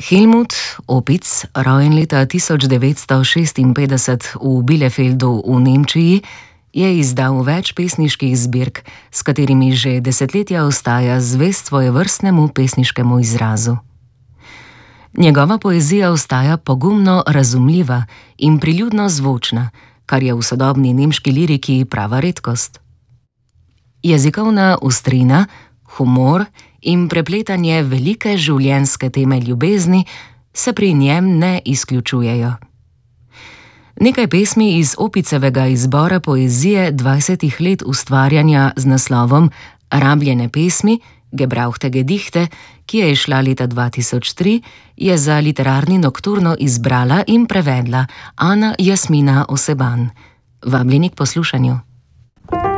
Helmut Opic, rojen leta 1956 v Bielefeldu v Nemčiji, je izdal več pesniških zbirk, s katerimi že desetletja ostaja zvest svojevrstnemu pesniškemu izrazu. Njegova poezija ostaja pogumno razumljiva in priljudno zvočna, kar je v sodobni nemški liriki prava redkost. Jezikovna ostrina, humor in prepletanje velike življenjske teme ljubezni se pri njem ne izključujejo. Nekaj pesmi iz Opicevega izbora poezije 20 let ustvarjanja z naslovom Rabljene pesmi, Gebrauchte Gedichte, ki je izšla leta 2003, je za Literarni Nokturno izbrala in prevedla Ana Jasmina Oseban. Vabljeni k poslušanju.